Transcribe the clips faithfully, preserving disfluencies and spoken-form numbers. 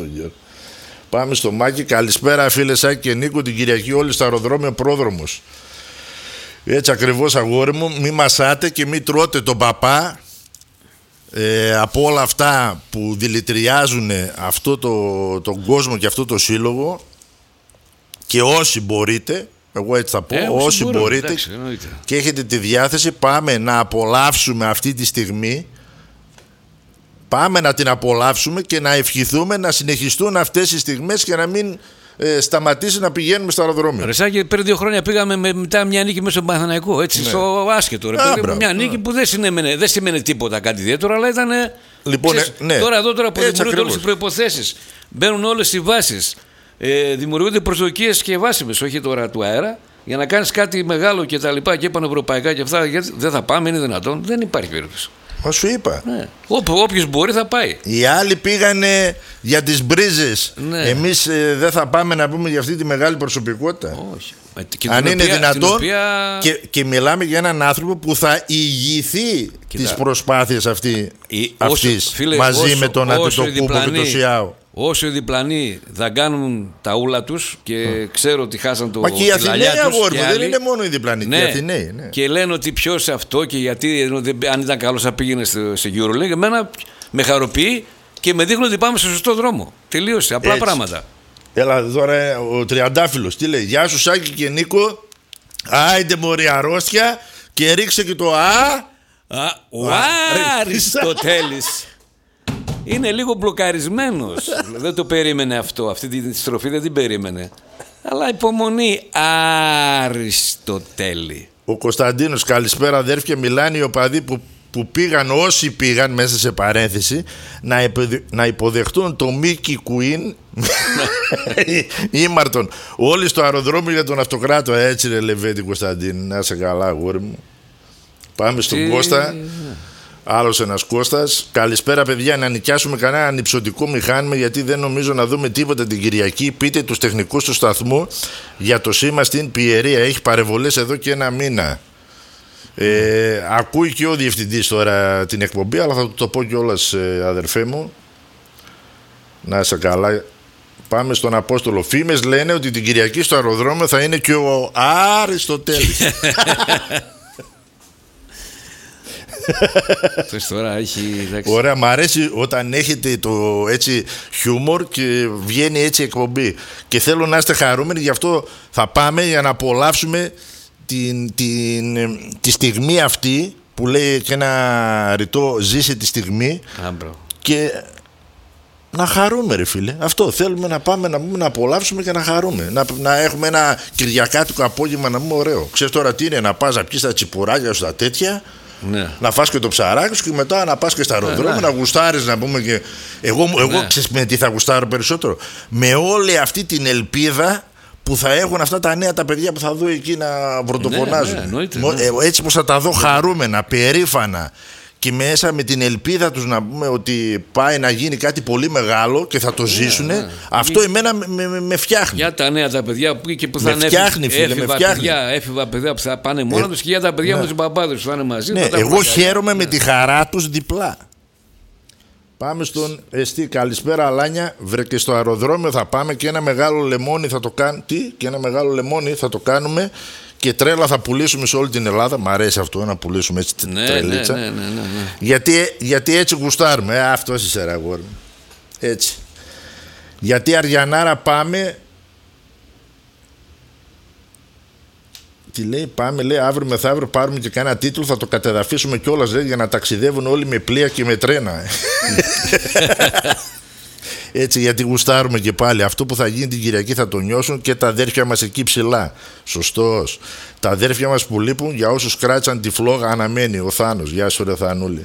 τον Γιώργο. Πάμε στο Μάκη. Καλησπέρα φίλε Σάκη και Νίκο. Την Κυριακή όλοι στο αεροδρόμιο πρόδρομος. Έτσι ακριβώς αγόρι μου. Μη μασάτε και μη τρώτε τον παπά ε, από όλα αυτά που δηλητηριάζουν αυτό το, τον κόσμο και αυτό το σύλλογο. Και όσοι μπορείτε, εγώ έτσι θα πω, ε, όσοι, όσοι μπορώ, μπορείτε εντάξει, και έχετε τη διάθεση, πάμε να απολαύσουμε αυτή τη στιγμή. Πάμε να την απολαύσουμε και να ευχηθούμε να συνεχιστούν αυτές οι στιγμές και να μην ε, σταματήσει να πηγαίνουμε στο αεροδρόμιο. Ρεσάκη, πριν δύο χρόνια πήγαμε με, μετά μια νίκη μέσα στον Παναθηναϊκό, έτσι, ναι. στο άσχετο. Ρε, Α, παιδί, μια νίκη που δεν σημαίνει, δεν σημαίνει τίποτα κάτι ιδιαίτερο, αλλά ήταν. Λοιπόν, ξέρεις, ναι. Τώρα εδώ τώρα που δημιουργούνται όλες οι προϋποθέσεις, μπαίνουν όλες οι βάσεις, ε, δημιουργούνται προσδοκίες και βάσιμες, όχι τώρα του αέρα, για να κάνεις κάτι μεγάλο και τα λοιπά και πανευρωπαϊκά και αυτά. Γιατί δεν θα πάμε, είναι δυνατόν, δεν υπάρχει περίπτωση. Μα σου είπα. Ναι. Όποιος μπορεί θα πάει. Οι άλλοι πήγανε για τις μπρίζες. Ναι. Εμείς ε, δεν θα πάμε να πούμε για αυτή τη μεγάλη προσωπικότητα. Όχι. Αν είναι οποία, δυνατόν οποία... και, και μιλάμε για έναν άνθρωπο που θα ηγηθεί τις προσπάθειες αυτή, η, αυτής όσο, φίλε, μαζί όσο, με τον Αντιτοκούμπο και τον Σιάο. Όσο οι διπλανοί δαγκάνουν τα ούλα τους και mm. ξέρω ότι χάσαν το Μα και οι Αθηναίοι αγόρι μου, δεν είναι μόνο οι διπλανοί, ναι, και οι Αθηναίοι, ναι. Και λένε ότι ποιος αυτό και γιατί, αν ήταν καλός θα πήγαινε σε EuroLeague. Εμένα με χαροποιεί και με δείχνουν ότι πάμε στο σωστό δρόμο. Τελείωσε, απλά έτσι. Πράγματα. Έλα τώρα ο Τριαντάφυλλος τι λέει? Γεια σου Σάκη και Νίκο. Άιντε μωρή αρρώστια και ρίξε και το α. Α ο Αριστοτέλης. Είναι λίγο μπλοκαρισμένος. Δεν το περίμενε αυτό. Αυτή τη στροφή δεν την περίμενε. Αλλά υπομονή, Αριστοτέλη. Ο Κωνσταντίνος, καλησπέρα αδέρφια. Μιλάνε οι οπαδοί που, που πήγαν, όσοι πήγαν μέσα σε παρένθεση, να, υποδε, να υποδεχτούν το Μίκη Κουίν Ήμαρτον. Όλοι στο αεροδρόμιο για τον αυτοκράτο. Έτσι ρε Λεβέντη Κωνσταντίνη. Να είσαι καλά αγόρι μου. Πάμε στον Τι... Κώστα. Άλλος ένας Κώστας. Καλησπέρα παιδιά, να νοικιάσουμε κανένα ανυψωτικό μηχάνημα γιατί δεν νομίζω να δούμε τίποτα την Κυριακή. Πείτε τους τεχνικούς του σταθμού για το σήμα στην Πιερία. Έχει παρεμβολές εδώ και ένα μήνα. ε, Ακούει και ο διευθυντής τώρα την εκπομπή, αλλά θα το πω κιόλας ε, αδερφέ μου. Να είσαι καλά. Πάμε στον Απόστολο. Φήμες λένε ότι την Κυριακή στο αεροδρόμιο θα είναι και ο Αριστοτέλης. Τώρα έχει, ωραία, μ' αρέσει όταν έχετε το έτσι χιούμορ και βγαίνει έτσι εκπομπή. Και θέλω να είστε χαρούμενοι, γι' αυτό θα πάμε για να απολαύσουμε την, την, τη στιγμή αυτή που λέει και ένα ρητό, ζήσε τη στιγμή. Άμπρο. Και να χαρούμε ρε φίλε. Αυτό θέλουμε, να πάμε να, να απολαύσουμε και να χαρούμε. Να, να έχουμε ένα κυριακάτικο απόγευμα να πούμε ωραίο. Ξέρεις τώρα τι είναι, να πας να πιεις τα τσιπουράκια σου τα τέτοια. Ναι. Να φας και το ψαράκι σου και μετά να πας και στα αεροδρόμια, ναι, ναι. να γουστάρεις να πούμε και... Εγώ, εγώ ναι. ξέρεις με τι θα γουστάρω περισσότερο? Με όλη αυτή την ελπίδα που θα έχουν αυτά τα νέα τα παιδιά που θα δω εκεί να βροντοφωνάζουν. Ναι, ναι, ναι. Έτσι πως θα τα δω χαρούμενα, περήφανα και μέσα με την ελπίδα τους να πούμε ότι πάει να γίνει κάτι πολύ μεγάλο και θα το ζήσουν. Ναι, ναι. Αυτό και... εμένα με, με, με φτιάχνει. Για τα νέα τα παιδιά που, και που θα με είναι φτιάχνει, φίλε, έφηβα, με φτιάχνει. Παιδιά, έφηβα παιδιά που θα πάνε μόνο ε, τους και για τα παιδιά ναι. με τους μπαμπάδες που θα είναι μαζί. Ναι, εγώ χαίρομαι ναι. με τη χαρά τους διπλά. Πάμε στον Εστί. Καλησπέρα Αλάνια. Βρε και στο αεροδρόμιο θα πάμε και ένα μεγάλο λεμόνι θα το κάνουμε. Τι, και ένα μεγάλο λεμόνι θα το κάνουμε. Και τρέλα θα πουλήσουμε σε όλη την Ελλάδα. Μ' αρέσει αυτό να πουλήσουμε έτσι ναι, τρελίτσα. Ναι, ναι, ναι, ναι, ναι. Γιατί, γιατί έτσι γουστάρουμε. Ε, αυτός είσαι ρε αγόρι μου. Έτσι. Γιατί Αριανάρα πάμε. Τι λέει, πάμε, λέει αύριο μεθαύριο πάρουμε και κάνα τίτλο. Θα το κατεδαφίσουμε κιόλας λέει, για να ταξιδεύουν όλοι με πλοία και με τρένα. Έτσι, γιατί γουστάρουμε και πάλι. Αυτό που θα γίνει την Κυριακή θα το νιώσουν και τα αδέρφια μας εκεί ψηλά. Σωστός. Τα αδέρφια μας που λείπουν, για όσους κράτησαν τη φλόγα, αναμένει ο Θάνος. Γεια σου ρε Θανούλη.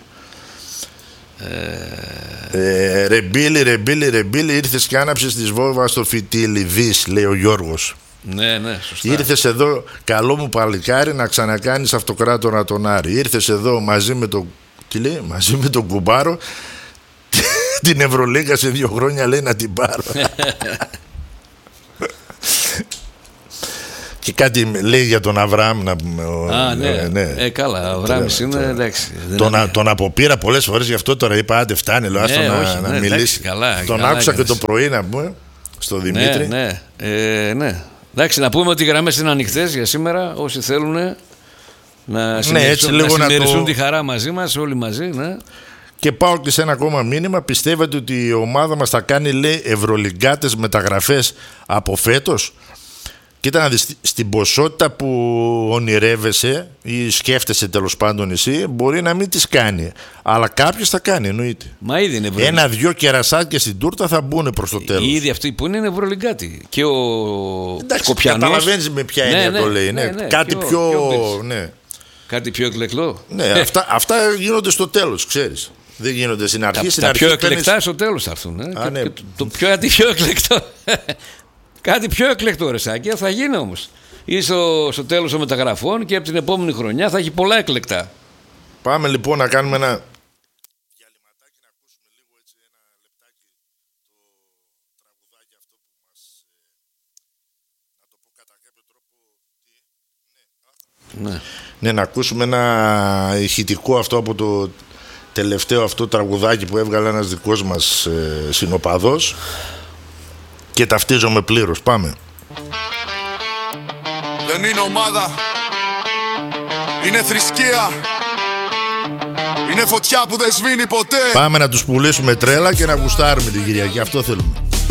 Ε... Ε, ρεμπίλη, ρεμπίλη, ρεμπίλη. Ήρθες και άναψες της βόβα στο φιτίλι. Δις, λέει ο Γιώργος. Ναι, ναι, σωστά. Ήρθες εδώ, καλό μου παλικάρι, να ξανακάνεις αυτοκράτορα τον Άρη. Ήρθες εδώ μαζί με τον, τι λέει, μαζί με τον κουμπάρο. Την Ευρωλίγα σε δύο χρόνια λέει να την πάρω. Και κάτι λέει για τον Αβραάμ να πούμε. Α, ναι. Ε, ναι. Ε, καλά, ο Αβραάμ είναι εντάξει. Τον, είναι... τον αποπήρα πολλές φορές, γι' αυτό τώρα είπα: άντε, φτάνει, λέω, άστο ναι, να, όχι, να ναι, μιλήσει. Εντάξει, καλά, τον καλά, άκουσα καλά, και το πρωί να πούμε στο Δημήτρη. Ναι, ναι. Ε, ναι. Εντάξει, να πούμε ότι οι γραμμές είναι ανοιχτές για σήμερα. Όσοι θέλουν να συμμεριστούν, ναι, να συμμεριστούν το... τη χαρά μαζί μας, όλοι μαζί. Ναι. Και πάω και σε ένα ακόμα μήνυμα. Πιστεύετε ότι η ομάδα μας θα κάνει, λέει, ευρωλιγκάτες μεταγραφές από φέτος? Κοίτα να δεις, στην ποσότητα που ονειρεύεσαι ή σκέφτεσαι τέλος πάντων εσύ, μπορεί να μην τις κάνει. Αλλά κάποιος θα κάνει, εννοείται. Μα ήδη είναι ευρωλιγκάτη. Ένα-δυο κερασάκια στην τούρτα θα μπουν προς το τέλος. Ήδη αυτοί που είναι, είναι ευρωλιγκάτη. Και ο Σκοπιανός. Καταλαβαίνεις με ποια έννοια ναι, ναι, το λέει. Ναι, ναι, ναι, κάτι πιο. πιο ναι. Κάτι πιο εκλεκτό. Ναι, αυτά, αυτά γίνονται στο τέλος, ξέρεις. Δεν γίνονται στην αρχή. Τα, στην τα αρχή πιο εκλεκτά παίρνεις... στο τέλος θα έρθουν. Ε? Α, ναι. το, το πιο, κάτι πιο εκλεκτό. Κάτι πιο εκλεκτό, ρε Σάκη, θα γίνει όμως. Ή στο, στο τέλος των μεταγραφών και από την επόμενη χρονιά θα έχει πολλά εκλεκτά. Πάμε λοιπόν να κάνουμε ένα διαλυματάκι, να ακούσουμε λίγο έτσι ένα λεπτάκι το τραγουδάκι αυτό που μας, να το πω κατά κάποιο τρόπο, ναι, ναι. ναι, να ακούσουμε ένα ηχητικό αυτό από το τελευταίο αυτό τραγουδάκι που έβγαλε ένας δικός μας ε, συνοπαδός. Και ταυτίζομαι πλήρως. Πάμε. Δεν είναι ομάδα. Είναι θρησκεία. Είναι φωτιά που δεν σβήνει ποτέ. Πάμε να τους πουλήσουμε τρέλα και να γουστάρουμε την Κυριακή. Αυτό θέλουμε.